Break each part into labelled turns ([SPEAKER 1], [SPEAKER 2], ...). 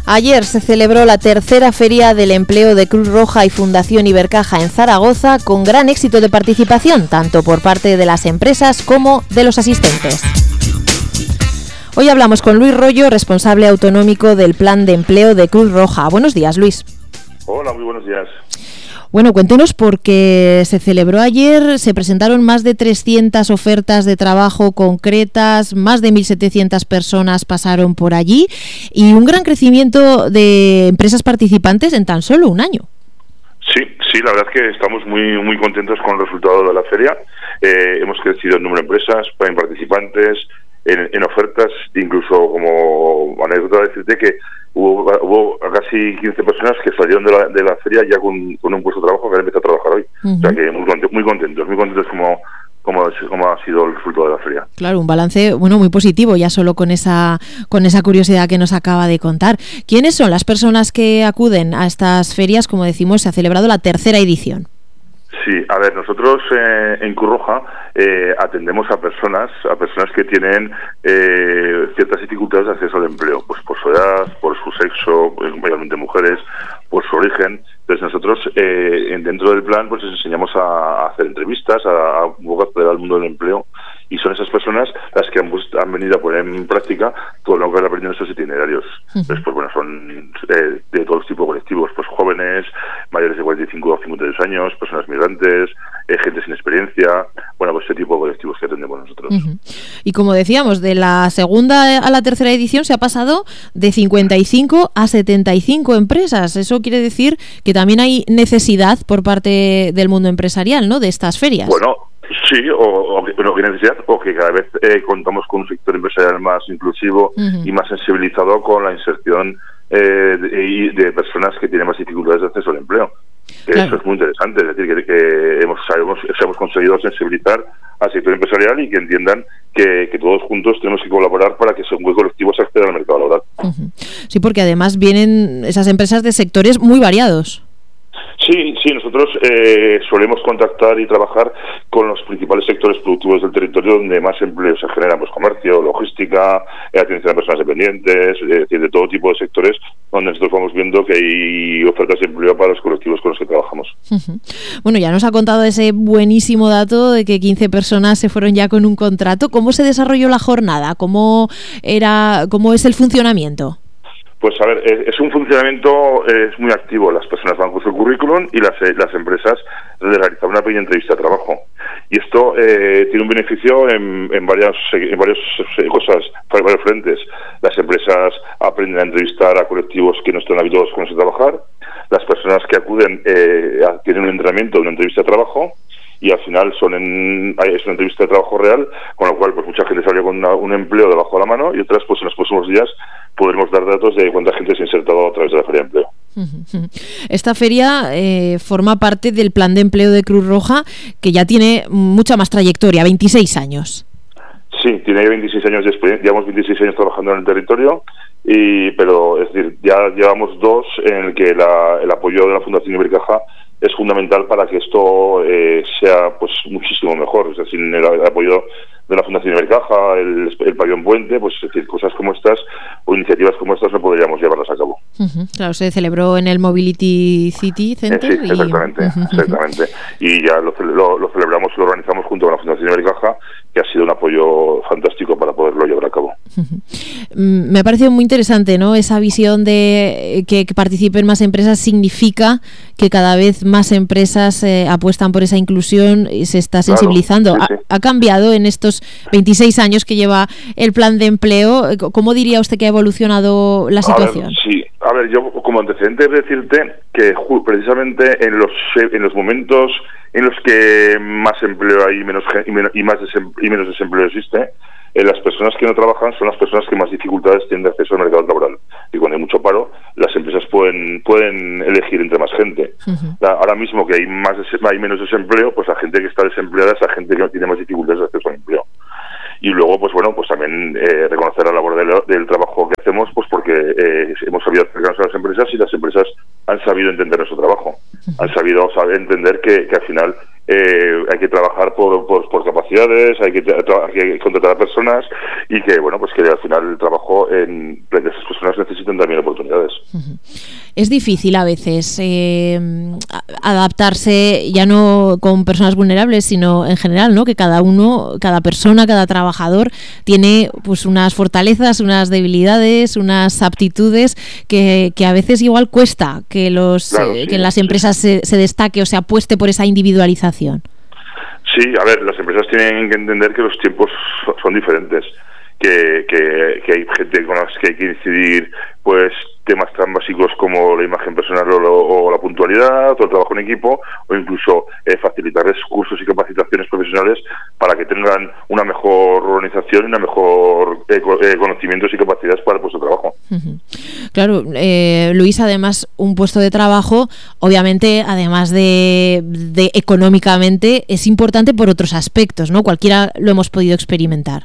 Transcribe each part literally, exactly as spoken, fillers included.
[SPEAKER 1] Ayer se celebró la tercera Feria del Empleo de Cruz Roja y Fundación Ibercaja en Zaragoza, con gran éxito de participación, tanto por parte de las empresas como de los asistentes. Hoy hablamos con Luis Rollo, responsable autonómico del Plan de Empleo de Cruz Roja. Buenos días, Luis.
[SPEAKER 2] Hola, muy buenos días.
[SPEAKER 1] Bueno, cuéntenos, porque se celebró ayer, se presentaron más de trescientas ofertas de trabajo concretas, más de mil setecientas personas pasaron por allí y un gran crecimiento de empresas participantes en tan solo un año.
[SPEAKER 2] Sí, sí, la verdad es que estamos muy muy contentos con el resultado de la feria. Eh, hemos crecido en número de empresas, en participantes, en, en ofertas, incluso como anécdota decirte que Hubo, hubo casi quince personas que salieron de la, de la feria ya con, con un puesto de trabajo que han empezado a trabajar hoy. Uh-huh. O sea que muy contentos, muy contentos, muy contentos como, como, como ha sido el resultado de la feria.
[SPEAKER 1] Claro, un balance bueno muy positivo, ya solo con esa, con esa curiosidad que nos acaba de contar. ¿Quiénes son las personas que acuden a estas ferias? Como decimos, se ha celebrado la tercera edición.
[SPEAKER 2] Sí, a ver, nosotros eh, en Cruz Roja eh, atendemos a personas, a personas que tienen eh, ciertas dificultades de acceso al empleo, pues por su edad, por su sexo, pues, mayormente mujeres, por su origen. Entonces nosotros eh, dentro del plan pues les enseñamos a, a hacer entrevistas, a, a un poco acceder al mundo del empleo, y son esas personas las que han, pues, han venido a poner en práctica todo lo que han aprendido en esos itinerarios. Uh-huh. Entonces, pues bueno, son eh, de todos tipos de colectivos, pues jóvenes, mayores de cuarenta y cinco o cincuenta y dos años, personas migrantes, eh, gente sin experiencia, bueno, pues ese tipo de colectivos que atendemos nosotros.
[SPEAKER 1] Uh-huh. Y como decíamos, de la segunda a la tercera edición se ha pasado de cincuenta y cinco a setenta y cinco empresas. Eso quiere decir que también hay necesidad por parte del mundo empresarial, ¿no?, de estas ferias.
[SPEAKER 2] Bueno, sí, o, o, o que necesidad, o que cada vez eh, contamos con un sector empresarial más inclusivo uh-huh. y más sensibilizado con la inserción eh, de, de personas que tienen más dificultades de acceso al empleo. Claro. Eso es muy interesante, es decir, que, que hemos, hemos, hemos conseguido sensibilizar al sector empresarial y que entiendan que, que todos juntos tenemos que colaborar para que esos colectivos accedan al mercado laboral.
[SPEAKER 1] Uh-huh. Sí, porque además vienen esas empresas de sectores muy variados.
[SPEAKER 2] Sí, sí, nosotros eh, solemos contactar y trabajar con los principales sectores productivos del territorio donde más empleo se genera, pues comercio, logística, eh, atención a personas dependientes, es decir, de todo tipo de sectores donde nosotros vamos viendo que hay ofertas de empleo para los colectivos con los que trabajamos.
[SPEAKER 1] Uh-huh. Bueno, ya nos ha contado ese buenísimo dato de que quince personas se fueron ya con un contrato. ¿Cómo se desarrolló la jornada? ¿Cómo era, cómo es el funcionamiento?
[SPEAKER 2] Pues a ver, es, es un funcionamiento es muy activo. Las personas van con su currículum y las, las empresas realizan una pequeña entrevista de trabajo. Y esto eh, tiene un beneficio en, en varias en varias cosas, en varios frentes. Las empresas aprenden a entrevistar a colectivos que no están habituados con eso trabajar. Las personas que acuden eh, tienen un entrenamiento, una entrevista de trabajo. Y al final son en, es una entrevista de trabajo real, con lo cual pues mucha gente salió con una, un empleo debajo de la mano y otras pues en los próximos días podremos dar datos de cuánta gente se ha insertado a través de la Feria de Empleo.
[SPEAKER 1] Esta feria eh, forma parte del Plan de Empleo de Cruz Roja, que ya tiene mucha más trayectoria, veintiséis años.
[SPEAKER 2] Sí, tiene veintiséis años de experiencia, llevamos veintiséis años trabajando en el territorio, y pero es decir, ya llevamos dos en el que la, el apoyo de la Fundación Ibercaja es fundamental para que esto eh, sea pues muchísimo mejor. O sea, sin el, el apoyo de la Fundación Ibercaja, el, el Pabellón Puente, pues es decir, cosas como estas o iniciativas como estas no podríamos llevarlas a cabo.
[SPEAKER 1] Uh-huh. Claro, se celebró en el Mobility City Center.
[SPEAKER 2] Eh, sí, exactamente, y... exactamente. Y ya lo, lo, lo celebramos y lo organizamos junto con la Fundación Ibercaja, que ha sido un apoyo fantástico para poderlo llevar a cabo.
[SPEAKER 1] Uh-huh. Me ha parecido muy interesante, ¿no? Esa visión de que, que participen más empresas significa que cada vez más empresas eh, apuestan por esa inclusión y se está sensibilizando. Claro, sí, sí. ¿Ha, ¿Ha cambiado en estos veintiséis años que lleva el plan de empleo? ¿Cómo diría usted que ha evolucionado la situación?
[SPEAKER 2] A ver, sí, a ver, yo como antecedente decirte que precisamente en los en los momentos en los que más empleo hay y menos y menos, y más desem, y menos desempleo existe, eh, las personas que no trabajan son las personas que más dificultades tienen de acceso al mercado laboral. Y cuando hay mucho paro, las empresas pueden pueden elegir entre más gente. Uh-huh. La, ahora mismo que hay más hay menos desempleo, pues la gente que está desempleada es la gente que tiene más dificultades de acceso al empleo. Y luego, pues bueno, pues también eh, reconocer la labor del, del trabajo que hacemos, pues porque eh, hemos sabido acercarnos a las empresas y las empresas han sabido entender nuestro trabajo. Uh-huh. Han sabido saber entender que, que al final eh, hay que trabajar por, por, por capacidades, hay que, tra- hay que contratar a personas y que, bueno, pues que al final el trabajo en esas personas necesitan también oportunidades.
[SPEAKER 1] Es difícil a veces eh, adaptarse, ya no con personas vulnerables, sino en general, ¿no? Que cada uno, cada persona, cada trabajador tiene pues unas fortalezas, unas debilidades, unas aptitudes que, que a veces igual cuesta que los
[SPEAKER 2] Claro,
[SPEAKER 1] eh,
[SPEAKER 2] sí,
[SPEAKER 1] que en las
[SPEAKER 2] sí.
[SPEAKER 1] empresas se, se destaque o se apueste por esa individualización.
[SPEAKER 2] Sí, a ver, las empresas tienen que entender que los tiempos so- son diferentes, que, que, que hay gente con las que hay que incidir, pues, temas tan básicos como la imagen personal o, lo, o la puntualidad, o el trabajo en equipo, o incluso eh, facilitarles cursos y capacitaciones profesionales para que tengan una mejor organización y una mejor eh, co- eh, conocimientos y capacidades para el puesto de trabajo.
[SPEAKER 1] Uh-huh. Claro, eh, Luis, además, un puesto de trabajo, obviamente, además de, de económicamente, es importante por otros aspectos, ¿no? Cualquiera lo hemos podido experimentar.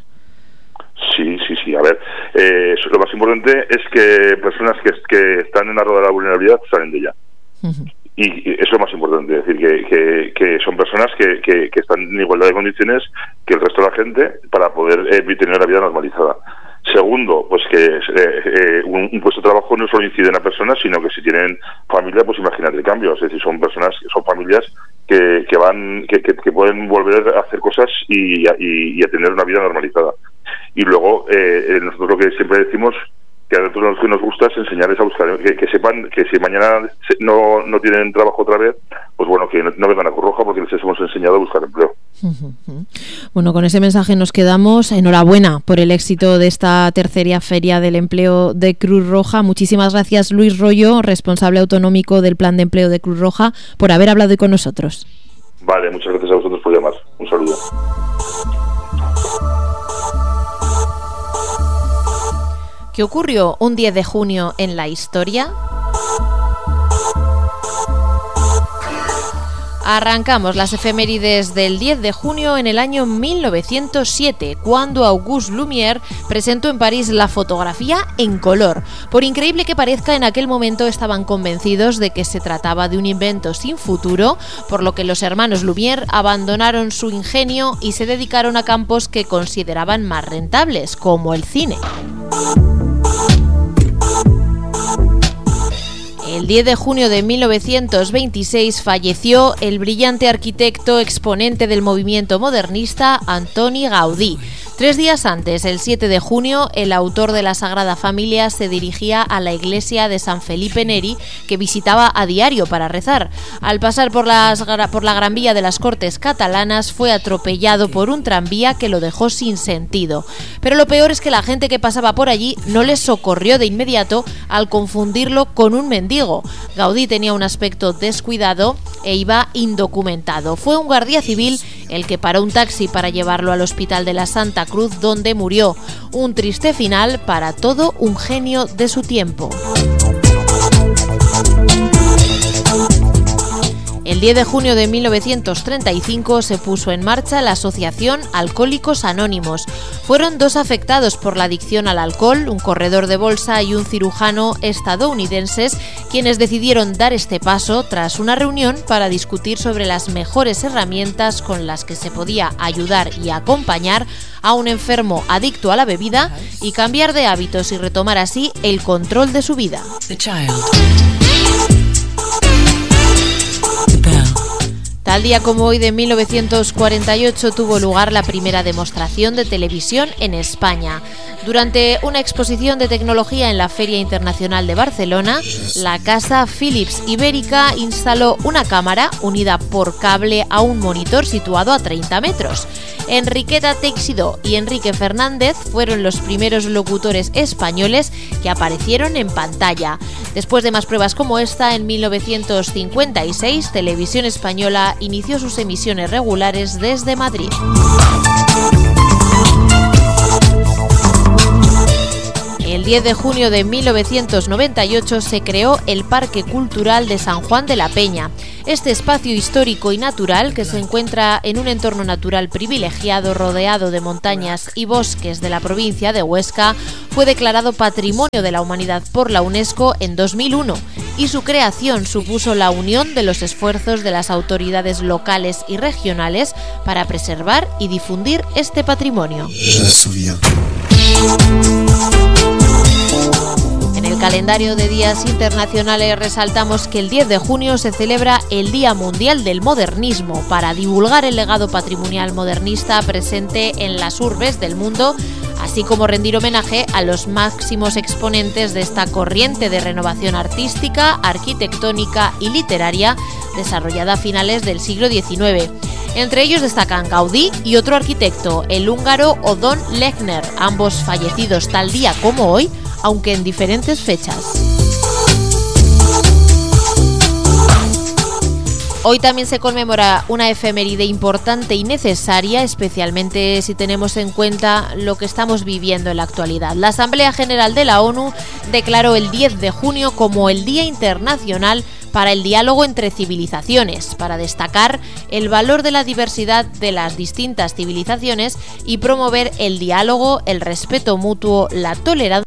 [SPEAKER 2] Sí, sí, sí. A ver, eh, lo más importante es que personas que, que están en la rueda de la vulnerabilidad salen de ella.
[SPEAKER 1] Uh-huh.
[SPEAKER 2] Y, y eso es lo más importante, es decir, que, que, que son personas que, que, que están en igualdad de condiciones que el resto de la gente para poder eh, tener la vida normalizada. Segundo, pues que eh, eh, un, un puesto de trabajo no solo incide en la persona, sino que si tienen familia, pues imagínate el cambio. Es decir, son personas, son familias que, que van, que, que, que pueden volver a hacer cosas y, y, y a tener una vida normalizada. Y luego, eh, nosotros lo que siempre decimos, que a nosotros lo que nos gusta es enseñarles a buscar, que, que sepan que si mañana no, no tienen trabajo otra vez, pues bueno, que no, no vengan a Cruz Roja porque les hemos enseñado a buscar empleo.
[SPEAKER 1] Bueno, con ese mensaje nos quedamos. Enhorabuena por el éxito de esta tercera Feria del Empleo de Cruz Roja. Muchísimas gracias, Luis Royo, responsable autonómico del Plan de Empleo de Cruz Roja, por haber hablado hoy con nosotros.
[SPEAKER 2] Vale, muchas gracias a vosotros por llamar. Un saludo.
[SPEAKER 1] ¿Qué ocurrió un diez de junio en la historia? Arrancamos las efemérides del diez de junio en el año mil novecientos siete, cuando Auguste Lumière presentó en París la fotografía en color. Por increíble que parezca, en aquel momento estaban convencidos de que se trataba de un invento sin futuro, por lo que los hermanos Lumière abandonaron su ingenio y se dedicaron a campos que consideraban más rentables, como el cine. El diez de junio de mil novecientos veintiséis falleció el brillante arquitecto exponente del movimiento modernista Antoni Gaudí. Tres días antes, el siete de junio, el autor de la Sagrada Familia se dirigía a la iglesia de San Felipe Neri, que visitaba a diario para rezar. Al pasar por, las, por la Gran Vía de las Cortes catalanas, fue atropellado por un tranvía que lo dejó sin sentido. Pero lo peor es que la gente que pasaba por allí no le socorrió de inmediato al confundirlo con un mendigo. Gaudí tenía un aspecto descuidado e iba indocumentado. Fue un guardia civil el que paró un taxi para llevarlo al Hospital de la Santa Cruz, donde murió. Un triste final para todo un genio de su tiempo. El diez de junio de mil novecientos treinta y cinco se puso en marcha la asociación Alcohólicos Anónimos. Fueron dos afectados por la adicción al alcohol, un corredor de bolsa y un cirujano estadounidenses, quienes decidieron dar este paso tras una reunión para discutir sobre las mejores herramientas con las que se podía ayudar y acompañar a un enfermo adicto a la bebida y cambiar de hábitos y retomar así el control de su vida. Tal día como hoy de mil novecientos cuarenta y ocho tuvo lugar la primera demostración de televisión en España. Durante una exposición de tecnología en la Feria Internacional de Barcelona, la casa Philips Ibérica instaló una cámara unida por cable a un monitor situado a treinta metros. Enriqueta Teixidó y Enrique Fernández fueron los primeros locutores españoles que aparecieron en pantalla. Después de más pruebas como esta, en mil novecientos cincuenta y seis, Televisión Española inició sus emisiones regulares desde Madrid. El diez de junio de mil novecientos noventa y ocho se creó el Parque Cultural de San Juan de la Peña. Este espacio histórico y natural, que se encuentra en un entorno natural privilegiado rodeado de montañas y bosques de la provincia de Huesca, fue declarado Patrimonio de la Humanidad por la UNESCO en dos mil uno. y su creación supuso la unión de los esfuerzos de las autoridades locales y regionales para preservar y difundir este patrimonio. En el calendario de días internacionales resaltamos que el diez de junio se celebra el Día Mundial del Modernismo para divulgar el legado patrimonial modernista presente en las urbes del mundo, así como rendir homenaje a los máximos exponentes de esta corriente de renovación artística, arquitectónica y literaria desarrollada a finales del siglo diecinueve. Entre ellos destacan Gaudí y otro arquitecto, el húngaro Odón Lechner, ambos fallecidos tal día como hoy, aunque en diferentes fechas. Hoy también se conmemora una efeméride importante y necesaria, especialmente si tenemos en cuenta lo que estamos viviendo en la actualidad. La Asamblea General de la ONU declaró el diez de junio como el Día Internacional para el Diálogo entre Civilizaciones, para destacar el valor de la diversidad de las distintas civilizaciones y promover el diálogo, el respeto mutuo, la tolerancia